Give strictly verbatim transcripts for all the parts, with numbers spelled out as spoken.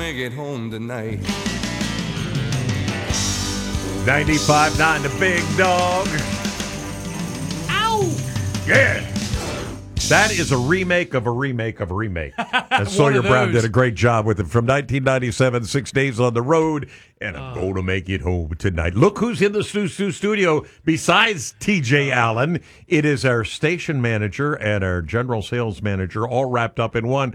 make it home tonight. ninety-five point nine, the Big Dog. Ow! Yeah. That is a remake of a remake of a remake. And Sawyer Brown did a great job with it. From nineteen ninety-seven, Six Days on the Road, and I'm uh, going to make it home tonight. Look who's in the Stu Stu studio besides T J Allen. It is our station manager and our general sales manager all wrapped up in one.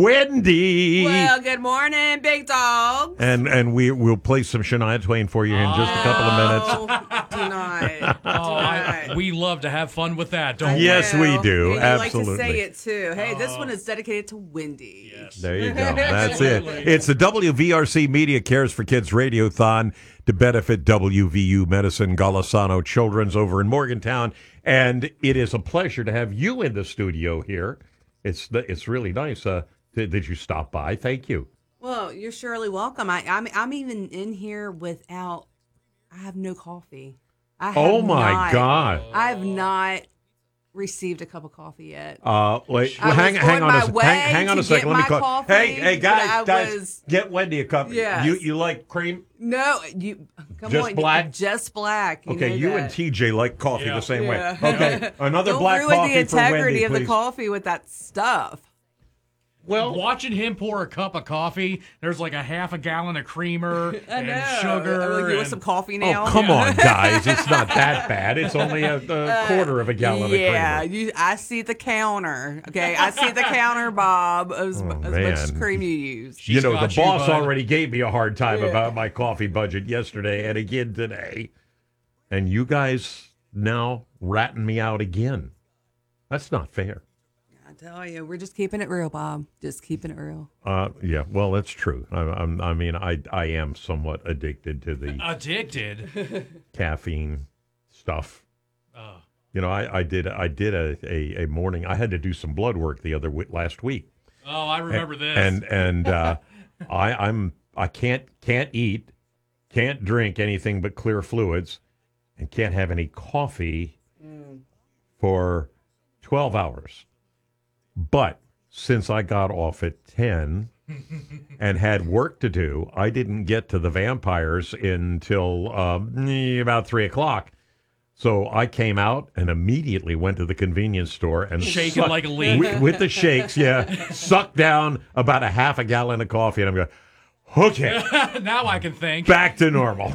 Wendy. Well, good morning, Big Dog. And and we we'll play some Shania Twain for you in oh, just a couple of minutes. Do not. Oh, I, we love to have fun with that, don't I we? Yes, we do. And Absolutely. You like to say it too. Hey, this one is dedicated to Wendy. Yes. There you go. That's it. It's the W V R C Media Cares for Kids Radiothon to benefit W V U Medicine Golisano Children's over in Morgantown, and it is a pleasure to have you in the studio here. It's it's really nice. Uh, did, did you stop by? Thank you. Well, you're surely welcome. I, I'm I'm even in here without. I have no coffee. I have oh my not, God! I have not received a cup of coffee yet. Uh, wait, I hang, was hang on on, my a, way hang, hang on to a second. get Let me my call. coffee, hey, hey, guys, I guys, was- get Wendy a cup. Yes. You you like cream? No, you come Just on, black? just black. You Okay, know you that. and T J like coffee Yeah. the same Yeah. way. Okay, another Don't black ruin coffee the for Wendy, integrity of please. the coffee with that stuff. Well, watching him pour a cup of coffee, there's like a half a gallon of creamer I and know. sugar. I'm like, you and- want some coffee now? Oh, come on, guys. It's not that bad. It's only a, a quarter of a gallon yeah, of cream. you. I see the counter. Okay, I see the counter, Bob. As, Oh, as man. much cream you use. You know, got the you, boss bud. already gave me a hard time Yeah. about my coffee budget yesterday and again today. And you guys now ratting me out again. That's not fair. I tell you, we're just keeping it real, Bob. Just keeping it real. Uh, yeah, well, that's true. I, I'm, I mean, I, I am somewhat addicted to the Addicted. caffeine stuff. Oh. You know, I, I did I did a, a, a morning. I had to do some blood work the other w- last week. Oh, I remember and, this. And and uh, I I'm I can't can't eat, can't drink anything but clear fluids, and can't have any coffee Mm. for twelve hours. But since I got off at ten and had work to do, I didn't get to the vampires until um, about three o'clock. So I came out and immediately went to the convenience store and Shaking sucked- like a leaf. with, with the shakes. Yeah, sucked down about a half a gallon of coffee, and I'm going, okay, Now I can think. back to normal.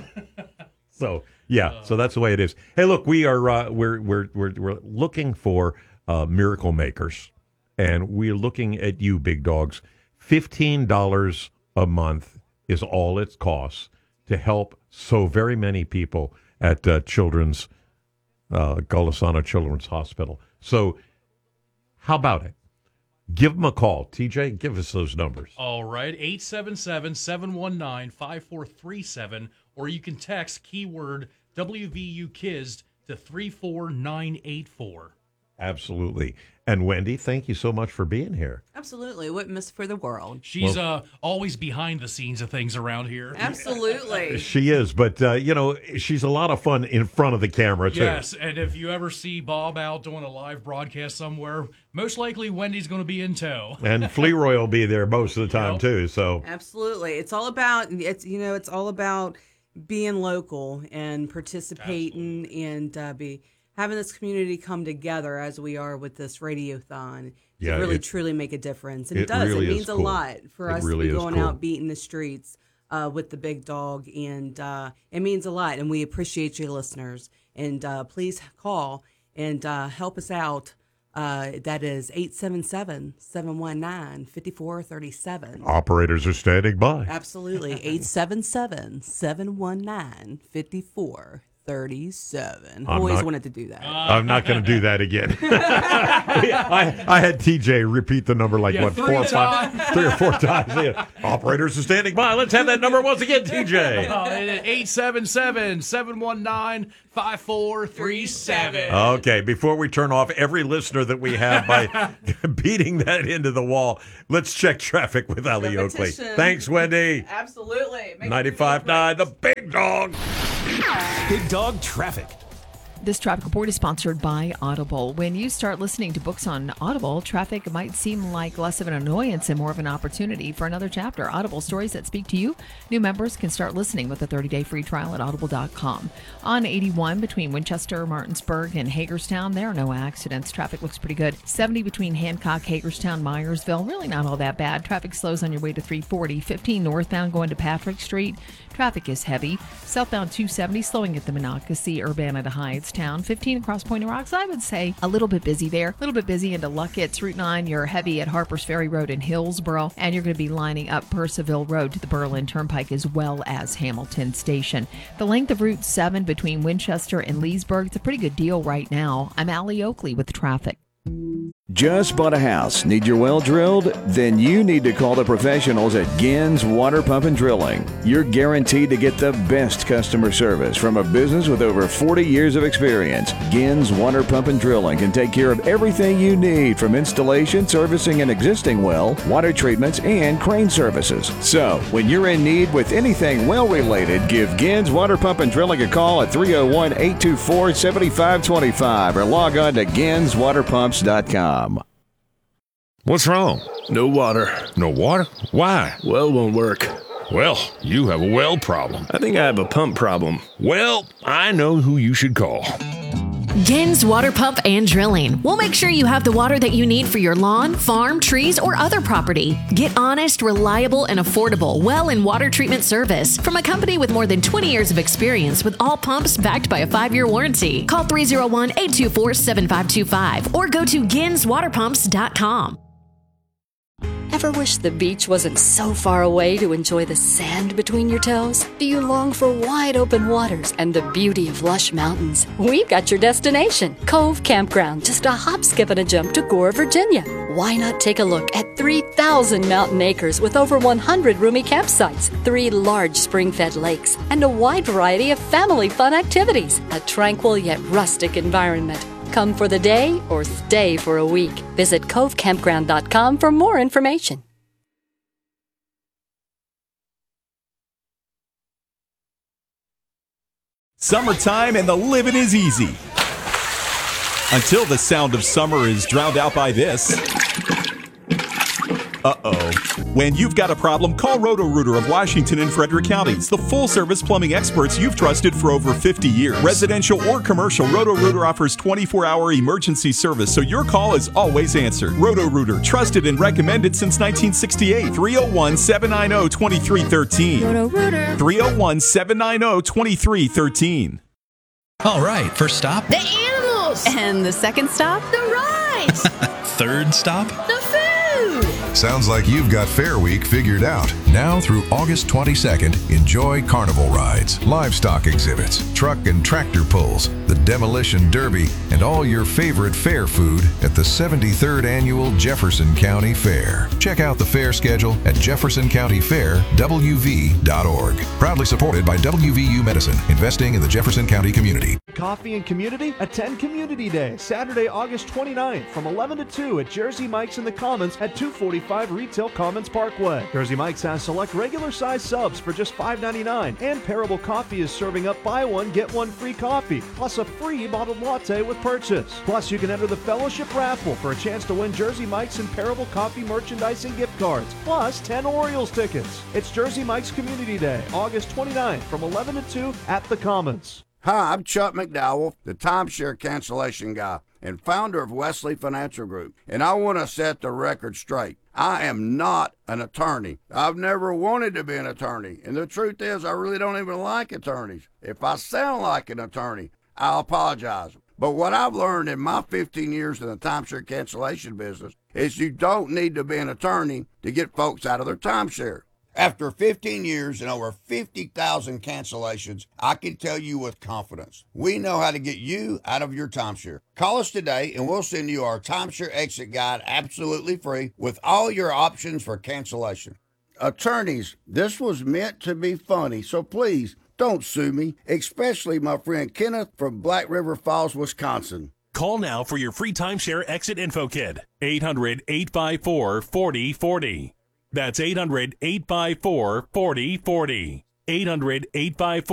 So yeah, so that's the way it is. Hey, look, we are uh, we're we're we're we're looking for uh, miracle makers, and we're looking at you, big dogs. Fifteen dollars a month is all it costs to help so very many people at uh, Children's uh, Golisano Children's Hospital. So, how about it? Give them a call, T J. Give us those numbers. All right, eight seven seven, seven one nine, five four three seven, or you can text keyword W V U Kids to three four nine eight four. Absolutely. And Wendy, thank you so much for being here. Absolutely, wouldn't miss for the world. She's uh always behind the scenes of things around here. Absolutely. She is, but, uh, you know, she's a lot of fun in front of the camera, too. Yes, and if you ever see Bob out doing a live broadcast somewhere, most likely Wendy's going to be in tow. And Fleroy will be there most of the time, Yep. too. So, Absolutely. It's all about it's you know, it's all about being local and participating and uh, be having this community come together as we are with this radiothon to Yeah, really it- truly make a difference. And it it, does. really It is means a cool. lot for It us really to be is going cool. out beating the streets uh, with the big dog, and uh, it means a lot. And we appreciate you, listeners. And uh, please call and uh, help us out. Uh, that is eight seven seven, seven one nine, five four three seven. operators are standing by. Absolutely. eight seven seven, seven one nine, five four three seven. I'm Always not- wanted to do that. I'm not going to do that again. I, I had T J repeat the number like, Yeah, what, three four or five, three or four times. Yeah. Operators are standing by. Let's have that number once again, T J. eight seven seven, seven one nine, five four three seven. Okay, before we turn off every listener that we have by beating that into the wall, let's check traffic with Ali Oakley. Repetition. Thanks, Wendy. Absolutely. ninety-five point nine, the big dog. Big Dog Traffic. This traffic report is sponsored by Audible. When you start listening to books on Audible, traffic might seem like less of an annoyance and more of an opportunity for another chapter. Audible, stories that speak to you. New members can start listening with a thirty-day free trial at audible dot com. On eighty-one between Winchester, Martinsburg, and Hagerstown, there are no accidents. Traffic looks pretty good. seventy between Hancock, Hagerstown, Myersville, really not all that bad. Traffic slows on your way to three forty. fifteen northbound going to Patrick Street. Traffic is heavy. Southbound two seventy slowing at the Monocacy, Urbana to Hyattstown. fifteen across Point of Rocks, I would say a little bit busy there. A little bit busy into Luckett's. Route nine, you're heavy at Harpers Ferry Road in Hillsboro. And you're going to be lining up Percival Road to the Berlin Turnpike as well as Hamilton Station. The length of Route seven between Winchester and Leesburg, it's a pretty good deal right now. I'm Allie Oakley with the traffic. Just bought a house? Need your well drilled? Then you need to call the professionals at Gins Water Pump and Drilling. You're guaranteed to get the best customer service from a business with over forty years of experience. Gins Water Pump and Drilling can take care of everything you need, from installation, servicing an existing well, water treatments, and crane services. So, when you're in need with anything well related, give Gins Water Pump and Drilling a call at three oh one, eight two four, seven five two five or log on to gins water pumps dot com. What's wrong? No water. No water? Why? Well won't work. Well, you have a well problem. I think I have a pump problem. Well, I know who you should call. Gins Water Pump and Drilling. We'll make sure you have the water that you need for your lawn, farm, trees, or other property. Get honest, reliable, and affordable well and water treatment service from a company with more than twenty years of experience with all pumps backed by a five-year warranty. Call three oh one, eight two four, seven five two five or go to gins water pumps dot com. Ever wish the beach wasn't so far away to enjoy the sand between your toes? Do you long for wide open waters and the beauty of lush mountains? We've got your destination, Cove Campground, just a hop, skip, and a jump to Gore, Virginia. Why not take a look at three thousand mountain acres with over one hundred roomy campsites, three large spring-fed lakes, and a wide variety of family fun activities? A tranquil yet rustic environment. Come for the day or stay for a week. Visit cove campground dot com for more information. Summertime and the living is easy. Until the sound of summer is drowned out by this. Uh-oh. When you've got a problem, call Roto-Rooter of Washington and Frederick counties, the full-service plumbing experts you've trusted for over fifty years. Residential or commercial, Roto-Rooter offers twenty-four hour emergency service, so your call is always answered. Roto-Rooter, trusted and recommended since nineteen sixty-eight. three oh one, seven nine oh, two three one three. Roto-Rooter. three oh one, seven nine oh, two three one three. All right, first stop. The animals. And the second stop, the rides. Third stop. The food. Sounds like you've got Fair Week figured out. Now through August twenty-second, enjoy carnival rides, livestock exhibits, truck and tractor pulls, the demolition derby, and all your favorite fair food at the seventy-third Annual Jefferson County Fair. Check out the fair schedule at jefferson county fair w v dot org. Proudly supported by W V U Medicine, investing in the Jefferson County community. Coffee and community? Attend Community Day, Saturday, August twenty-ninth from eleven to two at Jersey Mike's in the Commons at two forty-five Retail Commons Parkway. Jersey Mike's has select regular size subs for just five ninety-nine, and Parable Coffee is serving up buy one, get one free coffee, plus a free bottled latte with purchase. Plus, you can enter the fellowship raffle for a chance to win Jersey Mike's and Parable Coffee merchandise and gift cards, plus ten Orioles tickets. It's Jersey Mike's Community Day, August twenty-ninth from eleven to two at the Commons. Hi, I'm Chuck McDowell, the timeshare cancellation guy and founder of Wesley Financial Group, and I want to set the record straight. I am not an attorney. I've never wanted to be an attorney, and the truth is I really don't even like attorneys. If I sound like an attorney, I'll apologize. But what I've learned in my fifteen years in the timeshare cancellation business is you don't need to be an attorney to get folks out of their timeshare. After fifteen years and over fifty thousand cancellations, I can tell you with confidence, we know how to get you out of your timeshare. Call us today and we'll send you our timeshare exit guide absolutely free with all your options for cancellation. Attorneys, this was meant to be funny, so please don't sue me, especially my friend Kenneth from Black River Falls, Wisconsin. Call now for your free timeshare exit info kit. eight hundred, eight five four, four oh four oh. That's eight hundred, eight five four, four oh four oh. eight hundred, eight five four